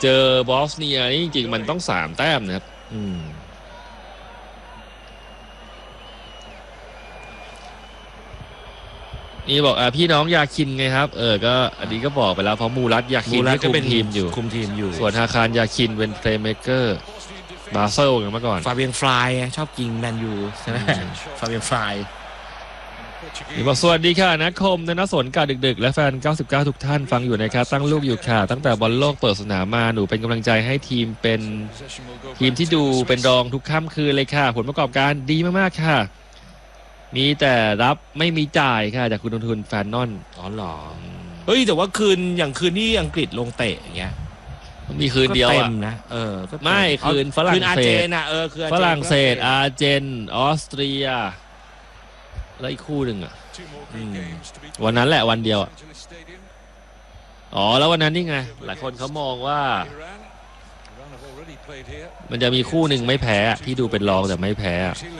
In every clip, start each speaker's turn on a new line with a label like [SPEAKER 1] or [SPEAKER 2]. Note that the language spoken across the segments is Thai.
[SPEAKER 1] เจอบอสเนียนี่จริงๆมันต้อง3 แต้มนะครับนี่บอกพี่น้องยาคินไงครับก็อันนี้ก็บอกไปแล้วเพราะมูรัตยาคินที่คุมทีมอยู่ส่วนฮาคารยาคินเป็นเพลย์เมคเกอร์บาเซลกันมาก่อน
[SPEAKER 2] ฟาเบียนฟลายชอบยิงแมนยูใช่ไหมฟาเบียนฟลาย
[SPEAKER 1] นี่บอกสวัสดีค่ะนักคมนักสนกาดึกๆและแฟน99ทุกท่านฟังอยู่นะครับตั้งลูกอยู่ค่ะตั้งแต่บอลโลกเปิดสนามมาหนูเป็นกำลังใจให้ทีมเป็นทีมที่ดูเป็นรองทุกค่ำคืนเลยค่ะผลประกอบการดีมากๆค่ะมีแต่รับไม่มีจ่ายค่ะจากคุณลงทุนแฟนนอน
[SPEAKER 2] หรอเฮ้ยแต่ว่าคืนที่อังกฤษลงเตะอย่างเงี้ย
[SPEAKER 1] มีคืนเดียวอ่ะ
[SPEAKER 2] นะ
[SPEAKER 1] ไม่คืนฝรั่งเศส
[SPEAKER 2] คือ
[SPEAKER 1] ฝรั่งเศสอาร์เจนออสเตรียแล้วอีกคู่หนึ่งอ่ะวันนั้นแหละวันเดียวแล้ววันนั้นนี่ไงหลายคนเขามองว่ามันจะมีคู่หนึ่งไม่แพ้ที่ดูเป็นรองแต่ไม่แพ้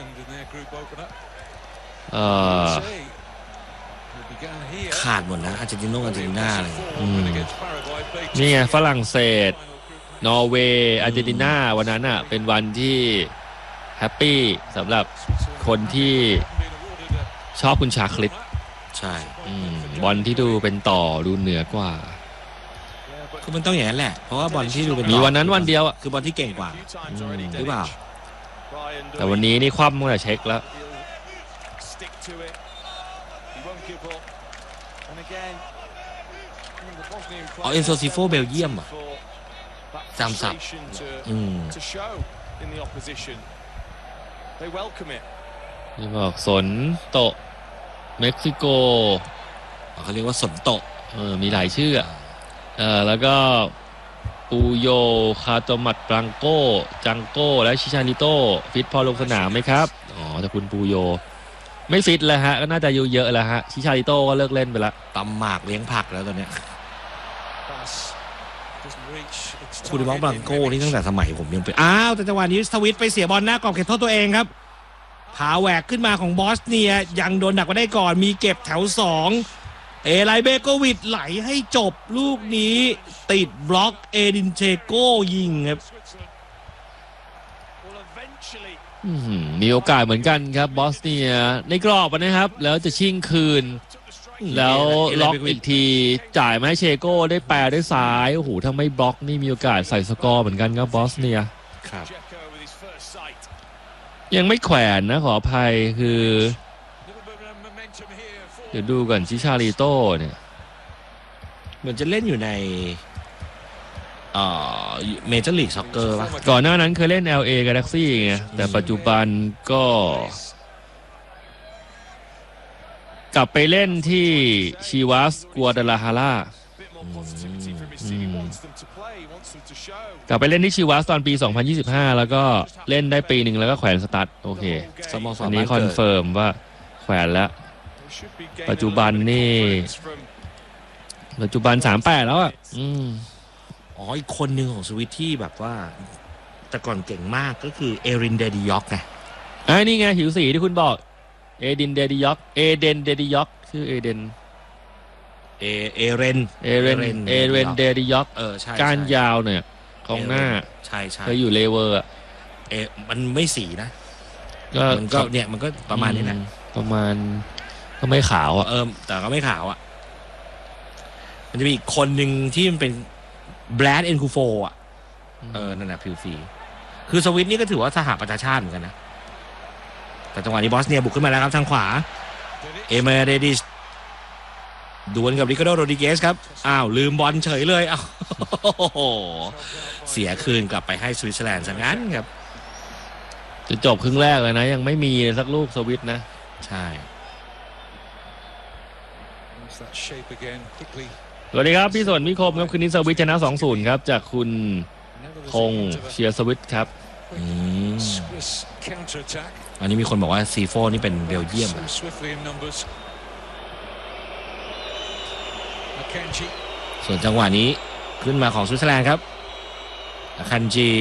[SPEAKER 2] ขาดหมดนะอาร์เจนตินาเลย
[SPEAKER 1] นี่ไงฝรั่งเศสนอร์เวย์อาร์เจนตินาวันนั้นอ่ะเป็นวันที่แฮปปี้สำหรับคนที่ชอบคุณชาคลิป
[SPEAKER 2] ใช่
[SPEAKER 1] บอลที่ดูเป็นต่อดูเหนือกว่า
[SPEAKER 2] คือมันต้องอย่างนั้นแหละเพราะว่าบอลที่ดูเป็น
[SPEAKER 1] มีวันนั้นวันเดียวอ่ะ
[SPEAKER 2] คือบอลที่เก่งกว่าหรือเปล่า
[SPEAKER 1] แต่วันนี้นี่คว่ำเมื่อเช็คแล้ว
[SPEAKER 2] เอนโซซิโฟเบลเยียมอ่ะจำสับ
[SPEAKER 1] นี่บอกสนโตเม็กซิโก
[SPEAKER 2] เขาเรียกว่าสนโต
[SPEAKER 1] มีหลายชื่อแล้วก็ปูโยคาโตมัดบรังโกจังโกและชิชานิโตฟิตพอลงสนามไหมครับแต่คุณปูโยไม่ฟิตแล้วฮะก็น่าจะอายุเยอะแล้วฮะชิชานิโตก็เลิกเล่นไปแล้ว
[SPEAKER 2] ตำหมากเลี้ยงผักแล้วตอนนี้คูดิมองบรังโกนี่ตั้งแต่สมัยผมยังเป็นแต่จังหวะนี้สวิตไปเสียบอลหน้ากรอบเขตโทษตัวเองครับผาแหวกขึ้นมาของบอสเนียยังโดนดักมาได้ก่อนมีเก็บแถว2ไลเบโกวิดไหลให้จบลูกนี้ติดบล็อกเอดินเชโกยิงครับ
[SPEAKER 1] มีโอกาสเหมือนกันครับบอสเนียในกรอบนะครับแล้วจะชิงคืนแล้วล็อกอีกทีจ่ายมาให้เชโก้ได้แปรด้วยซ้ายโอ้โหถ้าไม่บล็อกนี่มีโอกาสใส่สกอร์เหมือนกันครับบอสเนีย
[SPEAKER 2] ครับ
[SPEAKER 1] ยังไม่แขวนนะขออภัยคือเดี๋ยวดูก่อนชิชาริโต้เนี่ย
[SPEAKER 2] เหมือนจะเล่นอยู่ในเมเจอร์ลีกซ็อกเกอร์ป่ะ
[SPEAKER 1] ก่อนหน้านั้นเคยเล่น LA Galaxy ไงแต่ปัจจุบันก็กลับไปเล่นที่ชีวัสกัวดาลาฮาร่ากลับไปเล่นที่ชีวัสตอนปี 2025แล้วก็เล่นได้ปีหนึ่งแล้วก็แขวนสตาร์ทโอเคอันนี้คอนเฟิร์มว่าแขวนแล้วปัจจุบัน38แล้วอ่ะ
[SPEAKER 2] อีกคนหนึ่งของสวิตที่แบบว่าแต่ก่อนเก่งมากก็คือเอรินเดดิยอกไง
[SPEAKER 1] นี่ไงผิวสีที่คุณบอกเอเดนเดดิยอกชื่อเอเรนเดดิยอก
[SPEAKER 2] ใช่
[SPEAKER 1] การยาวเนี่ยกองหน้า
[SPEAKER 2] ใช่
[SPEAKER 1] เคยอยู่เลเวอร์
[SPEAKER 2] มันไม่สีนะมันก็เนี่ยมันก็ประมาณนี้แหละ
[SPEAKER 1] ประมาณก็ไม่ขาว
[SPEAKER 2] แต่ก็ไม่ขาวมันจะมีอีกคนหนึ่งที่มันเป็นแบรดเอ็นคูโฟนั่นแหละผิวสีคือสวิตนี่ก็ถือว่าสหประชาชาติเหมือนกันนะแต่จังหวะนี้บอสเนียบุกขึ้นมาแล้วครับทางขวาเอเมเรดิสดวลกับริคาร์โดโรดิเกสครับลืมบอลเฉยเลยเสียคืนกลับไปให้สวิตเซอร์แลนด์ซะงั้นครับ
[SPEAKER 1] จะจบครึ่งแรกเลยนะยังไม่มีสักลูกสวิตนะ
[SPEAKER 2] ใช่
[SPEAKER 1] สวัสดีครับพี่สนมิคมครับคืนนี้สวิตชนะ 2-0 ครับจากคุณคงเชียร์สวิตครับ
[SPEAKER 2] อันนี้มีคนบอกว่าซีโฟนี่เป็นเบลเยียมส่วนจังหวะนี้ขึ้นมาของสวิตเซอร์แลนด์ครับคันจี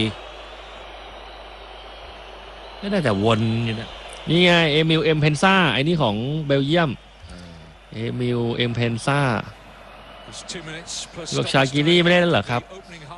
[SPEAKER 2] น่าจะวนอยู่นะ
[SPEAKER 1] นี่ไงเอมิลเอ็มเพนซ่าไอ้นี่ของเบลเยียมเอมิลเอ็มเพนซ่าลูกชากิรี่ไม่ได้แล้วเหรอครับ